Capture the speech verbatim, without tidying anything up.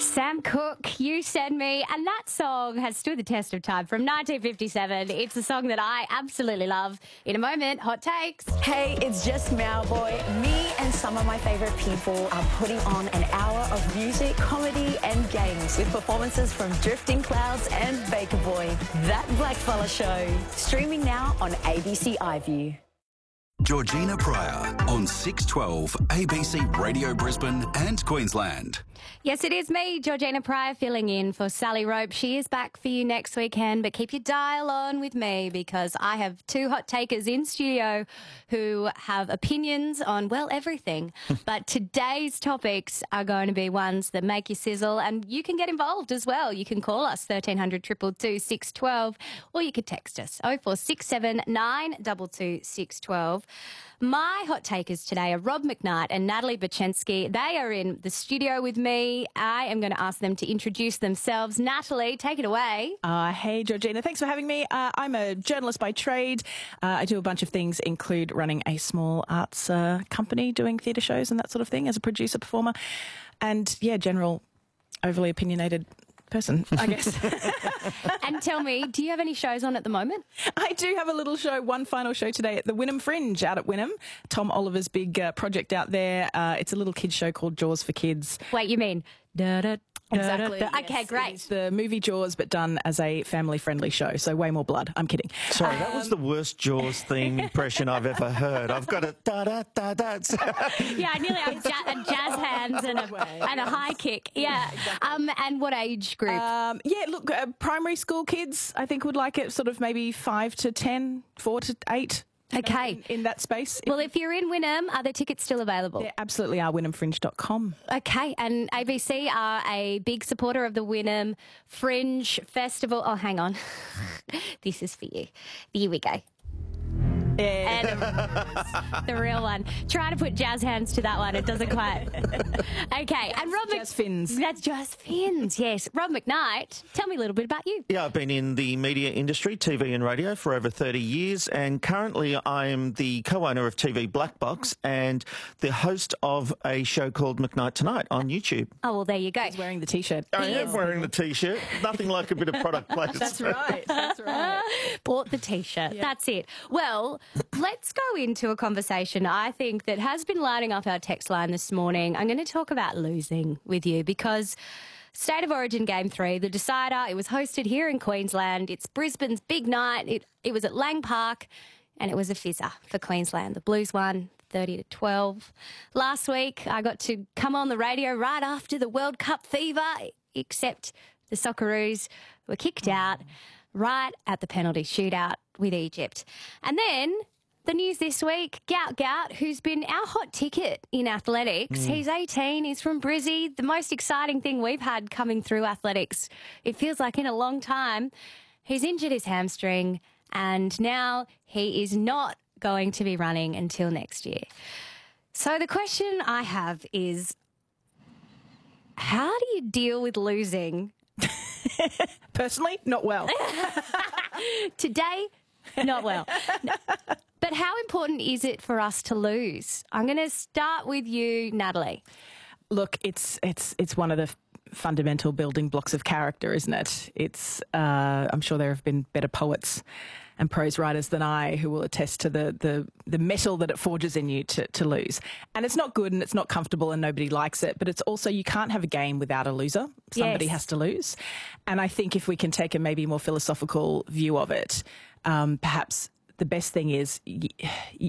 Sam Cooke, You Send Me, and that song has stood the test of time from nineteen fifty-seven. It's a song that I absolutely love. In a moment, hot takes. Hey, it's just Meow Boy. Me and some of my favourite people are putting on an hour of music, comedy and games with performances from Drifting Clouds and Baker Boy. That Blackfella Show. Streaming now on A B C iView. Georgina Pryor on six twelve A B C Radio Brisbane and Queensland. Yes, it is me, Georgina Pryor, filling in for Sally Rope. She is back for you next weekend, but keep your dial on with me because I have two hot takers in studio who have opinions on, well, everything. But today's topics are going to be ones that make you sizzle, and you can get involved as well. You can call us thirteen hundred, two two two, six one two, or you could text us oh four six seven, nine two two, six one two. My hot takers today are Rob McKnight and Natalie Bachensky. They are in the studio with me. I am going to ask them to introduce themselves. Natalie, take it away. Uh, hey, Georgina. Thanks for having me. Uh, I'm a journalist by trade. Uh, I do a bunch of things, include running a small arts uh, company, doing theatre shows and that sort of thing as a producer, performer. And, yeah, general overly opinionated person, I guess. And tell me, do you have any shows on at the moment? I do have a little show, one final show today at the Wynnum Fringe out at Wynnum. Tom Oliver's big uh, project out there. Uh, it's a little kids show called Jaws for Kids. Wait, you mean? Da, da, Exactly. Da, da, da. Okay, yes, great. It's the movie Jaws, but done as a family-friendly show, so way more blood. I'm kidding. Sorry, that was the worst Jaws theme impression I've ever heard. I've got a da-da-da-da. Yeah, I nearly have ja- a jazz hands and a, and a high kick. Yeah. Um, and what age group? Um, yeah, look, uh, primary school kids, I think, would like it sort of maybe five to ten, four to eight. Okay. In, in that space. Well, if you're in Wynnum, are the tickets still available? They absolutely are, wynnum fringe dot com. Okay, and A B C are a big supporter of the Wynnum Fringe Festival. Oh, hang on. This is for you. Here we go. Yeah. And the real one. Try to put jazz hands to that one. It doesn't quite. Okay. And Rob Jazz fins. That's just fins, yes. Rob McKnight, tell me a little bit about you. Yeah, I've been in the media industry, T V and radio, for over thirty years, and currently I am the co-owner of T V Black Box and the host of a show called McKnight Tonight on YouTube. Oh, well, there you go. He's wearing the T-shirt. I He am is. wearing the T-shirt. Nothing like a bit of product placement. That's right. That's right. Bought the T-shirt. Yeah. That's it. Well, let's go into a conversation I think that has been lighting up our text line this morning. I'm going to talk about losing with you because State of Origin Game three, the decider, it was hosted here in Queensland. It's Brisbane's big night. It, it was at Lang Park and it was a fizzer for Queensland. The Blues won thirty to twelve. Last week, I got to come on the radio right after the World Cup fever, except the Socceroos were kicked out right at the penalty shootout with Egypt. And then the news this week, Gout Gout, who's been our hot ticket in athletics. Mm. He's eighteen, he's from Brizzy. The most exciting thing we've had coming through athletics, it feels like in a long time. He's injured his hamstring and now he is not going to be running until next year. So the question I have is, how do you deal with losing? Personally, not well. Today, not well. No. But how important is it for us to lose? I'm going to start with you, Natalie. Look, it's it's it's one of the fundamental building blocks of character, isn't it? It's uh, I'm sure there have been better poets and prose writers than I who will attest to the the, the metal that it forges in you to, to lose. And it's not good and it's not comfortable and nobody likes it, but it's also you can't have a game without a loser. Somebody Yes. has to lose. And I think if we can take a maybe more philosophical view of it, um, perhaps the best thing is you,